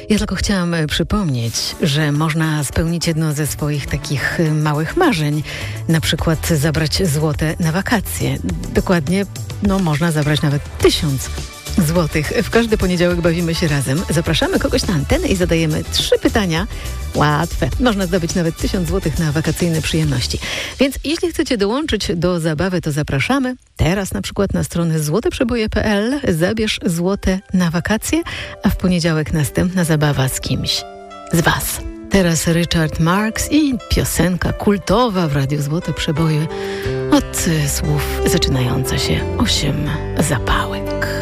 Ja tylko chciałam przypomnieć, że można spełnić jedno ze swoich takich małych marzeń. Na przykład zabrać złote na wakacje. Dokładnie, można zabrać nawet 1000 złotych. W każdy poniedziałek bawimy się razem. Zapraszamy kogoś na antenę i zadajemy 3 pytania. Łatwe. Można zdobyć nawet 1000 złotych na wakacyjne przyjemności. Więc jeśli chcecie dołączyć do zabawy, to zapraszamy. Teraz na przykład na stronę złoteprzeboje.pl zabierz złote na wakacje, a w poniedziałek następna zabawa z kimś z Was. Teraz Richard Marx i piosenka kultowa w Radiu Złote Przeboje od słów zaczynająca się 8 zapałek.